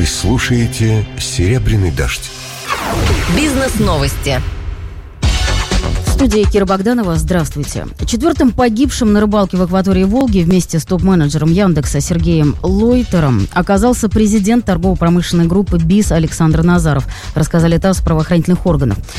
слушаете «Серебряный дождь». Бизнес-новости. В студии Кира Богданова. Здравствуйте. Четвертым погибшим на рыбалке в акватории Волги вместе с топ-менеджером Яндекса Сергеем Лойтером оказался президент торгово-промышленной группы БИС Александр Назаров, рассказали ТАСС правоохранительных органов.